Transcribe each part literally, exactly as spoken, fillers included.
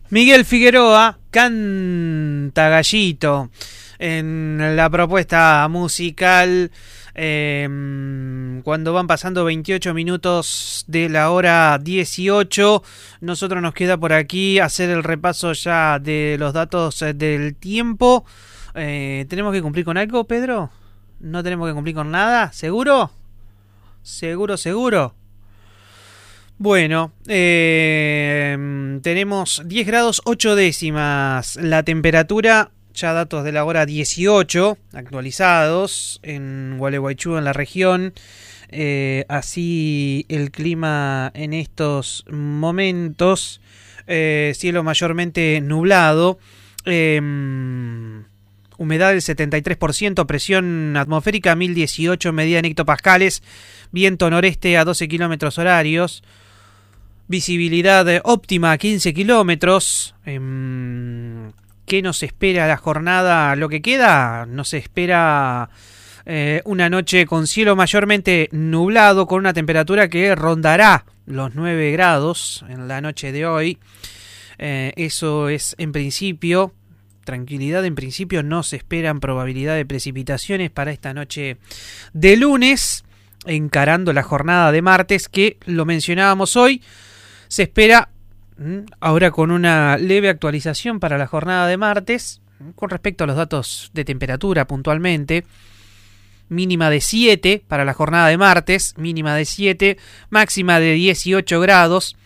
Miguel Figueroa canta Gallito en la propuesta musical. Eh, cuando van pasando veintiocho minutos de la hora dieciocho, nosotros nos queda por aquí hacer el repaso ya de los datos del tiempo. Eh, ¿Tenemos que cumplir con algo, Pedro? ¿No tenemos que cumplir con nada? ¿Seguro? ¿Seguro, seguro? Bueno, eh, tenemos diez grados ocho décimas. La temperatura, ya datos de la hora dieciocho, actualizados en Gualeguaychú, en la región. Eh, así el clima en estos momentos. Eh, cielo mayormente nublado. Eh, humedad del setenta y tres por ciento, presión atmosférica mil dieciocho, medida en hectopascales. Viento noreste a doce kilómetros horarios. Visibilidad óptima a quince kilómetros. Eh, ¿Qué nos espera la jornada? Lo que queda, nos espera eh, una noche con cielo mayormente nublado, con una temperatura que rondará los nueve grados en la noche de hoy. Eh, eso es en principio. Tranquilidad, en principio no se esperan probabilidad de precipitaciones para esta noche de lunes, encarando la jornada de martes, que lo mencionábamos hoy. Se espera, ahora con una leve actualización para la jornada de martes, con respecto a los datos de temperatura puntualmente, mínima de siete para la jornada de martes, mínima de siete, máxima de dieciocho grados,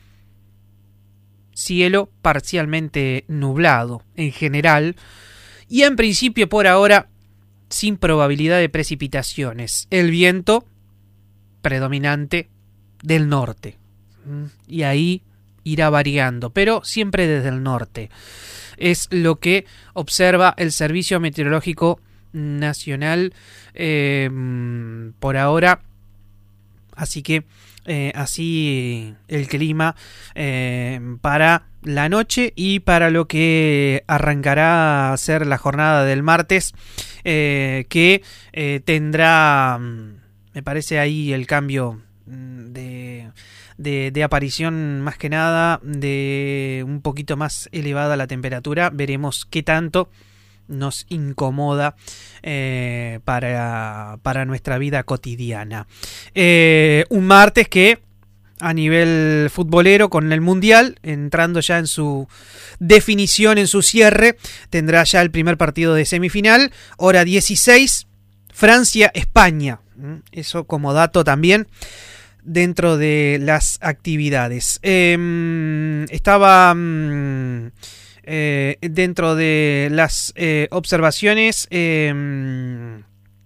cielo parcialmente nublado en general, y en principio por ahora sin probabilidad de precipitaciones. El viento predominante del norte. Y ahí irá variando, pero siempre desde el norte. Es lo que observa el Servicio Meteorológico Nacional eh, por ahora. Así que eh, así el clima eh, para la noche y para lo que arrancará a ser la jornada del martes, eh, que eh, tendrá, me parece ahí el cambio de... De, de aparición más que nada de un poquito más elevada la temperatura. Veremos qué tanto nos incomoda eh, para, para nuestra vida cotidiana. Eh, un martes que a nivel futbolero, con el Mundial entrando ya en su definición, en su cierre, tendrá ya el primer partido de semifinal, hora dieciséis, Francia-España. Eso como dato también dentro de las actividades. Eh, estaba mm, eh, dentro de las eh, observaciones, eh,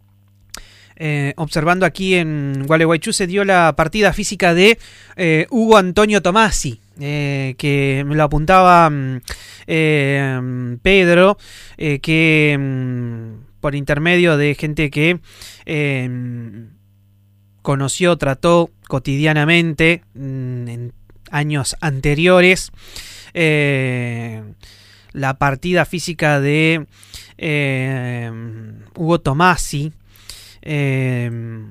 eh, observando aquí en Gualeguaychú, se dio la partida física de eh, Hugo Antonio Tomasi, eh, que me lo apuntaba eh, Pedro, eh, que mm, por intermedio de gente que eh, conoció, trató cotidianamente en años anteriores, eh, la partida física de eh, Hugo Tomasi eh,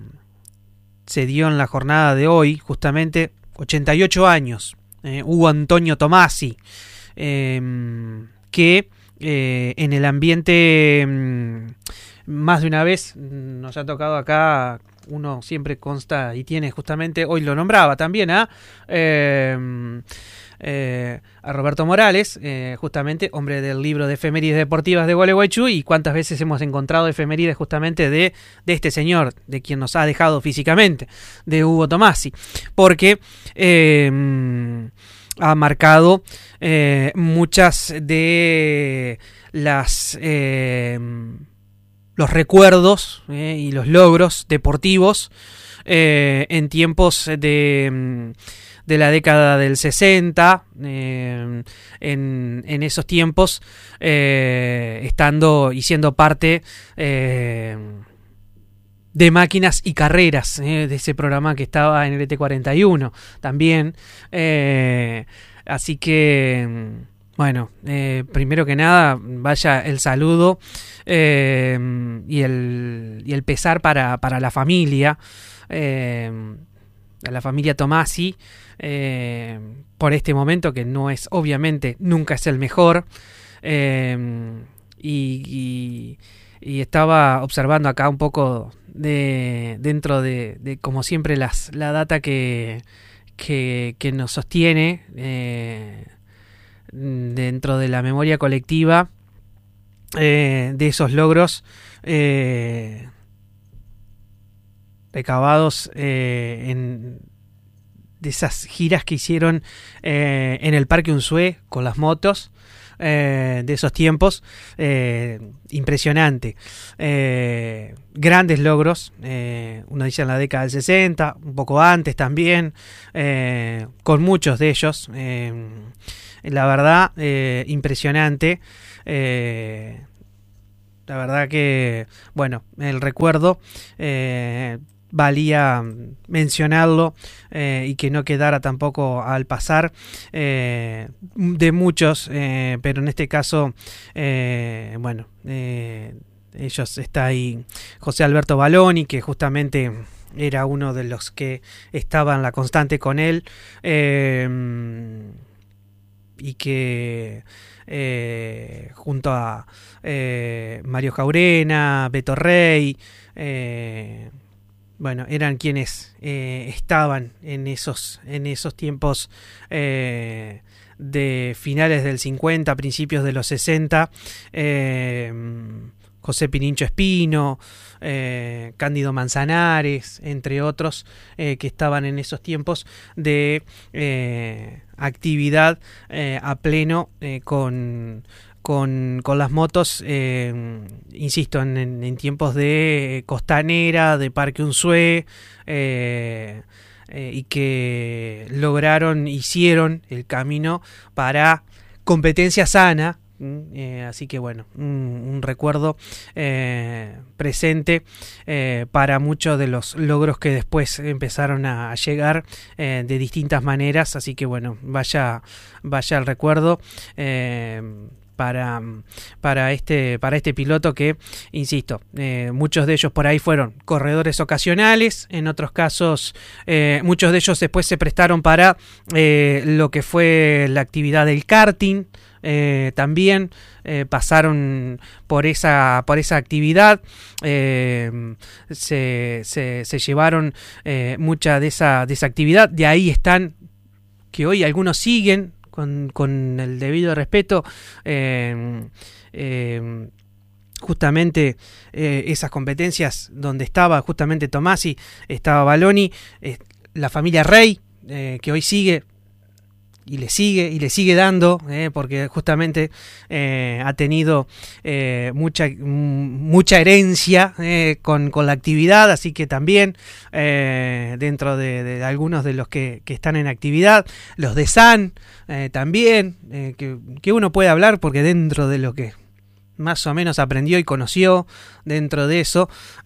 se dio en la jornada de hoy, justamente ochenta y ocho años, eh, Hugo Antonio Tomasi, eh, que eh, en el ambiente más de una vez nos ha tocado acá. Uno siempre consta y tiene, justamente hoy lo nombraba también a, eh, eh, a Roberto Morales, eh, justamente hombre del libro de efemérides deportivas de Gualeguaychú, y cuántas veces hemos encontrado efemérides justamente de, de este señor, de quien nos ha dejado físicamente, de Hugo Tomasi, porque eh, ha marcado eh, muchas de las... Eh, los recuerdos eh, y los logros deportivos eh, en tiempos de, de la década del sesenta, eh, en, en esos tiempos, eh, estando y siendo parte eh, de Máquinas y Carreras, eh, de ese programa que estaba en el E T cuarenta y uno también. Eh, así que... Bueno, eh, primero que nada, vaya el saludo eh, y, el, y el pesar para, para la familia. Eh, a la familia Tomasi eh, por este momento, que no es, obviamente, nunca es el mejor. Eh, y, y, y estaba observando acá un poco de dentro de, de como siempre, las, la data que, que, que nos sostiene eh, dentro de la memoria colectiva eh, de esos logros eh, recabados eh, en de esas giras que hicieron eh, en el Parque Unzué con las motos eh, de esos tiempos. Eh, impresionante. Eh, grandes logros. Eh, uno dice en la década del sesenta, un poco antes también, eh, con muchos de ellos. Eh, la verdad, eh, impresionante. Eh, la verdad que, bueno, el recuerdo eh, valía mencionarlo eh, y que no quedara tampoco al pasar eh, de muchos, eh, pero en este caso, eh, bueno, eh, ellos está ahí José Alberto Baloni, que justamente era uno de los que estaba en la constante con él, eh, y que eh, junto a eh, Mario Jaurena, Beto Rey, eh, bueno, eran quienes eh, estaban en esos, en esos tiempos eh, de finales del cincuenta, principios de los sesenta. Eh, José Pirincho Espino, eh, Cándido Manzanares, entre otros, eh, que estaban en esos tiempos de eh, actividad eh, a pleno eh, con... Con, con las motos, eh, insisto, en, en, en tiempos de Costanera, de Parque Unzué, eh, eh, y que lograron, hicieron el camino para competencia sana. Eh, así que bueno, un, un recuerdo eh, presente eh, para muchos de los logros que después empezaron a, a llegar eh, de distintas maneras. Así que bueno, vaya, vaya el recuerdo. Eh, Para, para, este, para este piloto que, insisto, eh, muchos de ellos por ahí fueron corredores ocasionales, en otros casos eh, muchos de ellos después se prestaron para eh, lo que fue la actividad del karting, eh, también eh, pasaron por esa, por esa actividad, eh, se, se, se llevaron eh, mucha de esa, de esa actividad, de ahí están, que hoy algunos siguen, Con, con el debido respeto, eh, eh, justamente eh, esas competencias donde estaba justamente Tomasi, estaba Baloni, eh, la familia Rey, eh, que hoy sigue y le sigue y le sigue dando, eh, porque justamente eh, ha tenido eh, mucha mucha herencia eh, con, con la actividad, así que también eh, dentro de, de algunos de los que, que están en actividad, los de San eh, también, eh, que, que uno puede hablar porque dentro de lo que más o menos aprendió y conoció dentro de eso,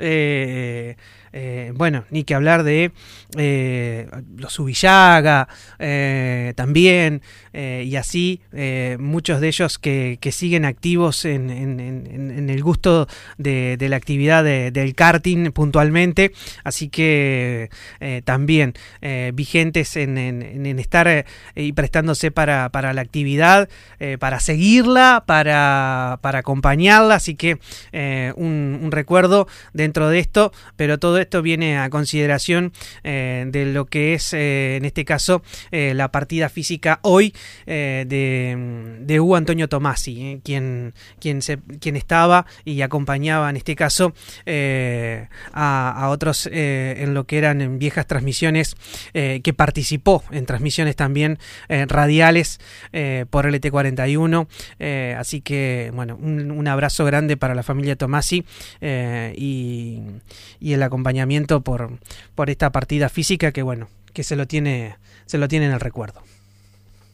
eh, eh, bueno, ni que hablar de eh, los Subillaga eh, también, eh, y así eh, muchos de ellos que, que siguen activos en, en, en, en el gusto de, de la actividad de, del karting puntualmente, así que eh, también eh, vigentes en, en, en estar eh, y prestándose para, para la actividad, eh, para seguirla, para, para acompañarla, así que eh, un, un recuerdo dentro de esto, pero todo esto viene a consideración eh, de lo que es eh, en este caso eh, la partida física hoy eh, de, de Hugo Antonio Tomasi, eh, quien, quien, se, quien estaba y acompañaba en este caso eh, a, a otros eh, en lo que eran en viejas transmisiones, eh, que participó en transmisiones también eh, radiales eh, por L T cuarenta y uno, eh, así que bueno, un, un abrazo grande para la familia Tomasi eh, y, y el acompañamiento por, por esta partida física que bueno, que se lo tiene, se lo tiene en el recuerdo.